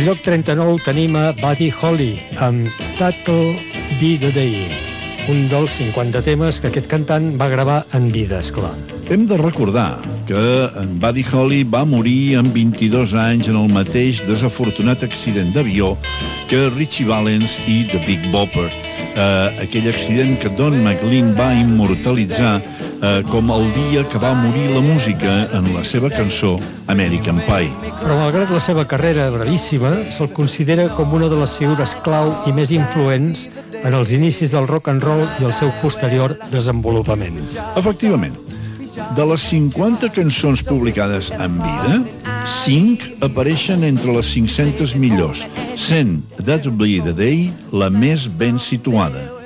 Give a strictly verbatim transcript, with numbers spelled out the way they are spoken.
Al lloc trenta-nou tenim a Buddy Holly amb That'll Be the Day, un dels cinquanta temes que aquest cantant va gravar en vida, esclar. Hem de recordar que en Buddy Holly va morir amb vint-i-dos anys en el mateix desafortunat accident d'avió que Ritchie Valens i The Big Bopper. Eh, aquell accident que Don McLean va immortalitzar eh, com el dia que va morir la música en la seva cançó American Pie. Però malgrat la seva carrera brevíssima, se'l considera com una de les figures clau i més influents en els inicis del rock and roll i el seu posterior desenvolupament. Efectivament, de les cinquanta cançons publicades en vida, cinc apareixen entre les cinc-centes millors, sent That'll Be the Day la més ben situada.